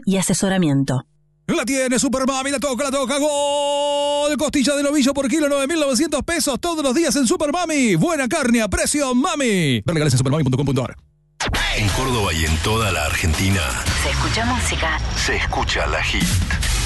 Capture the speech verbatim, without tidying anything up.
y asesoramiento. La tiene Supermami, la toca, la toca, gol. Costilla de novillo por kilo, nueve mil novecientos pesos todos los días en Supermami. Buena carne a precio, mami. Ver legales en supermami punto com punto ar. En Córdoba y en toda la Argentina Se escucha música. se escucha La Hit.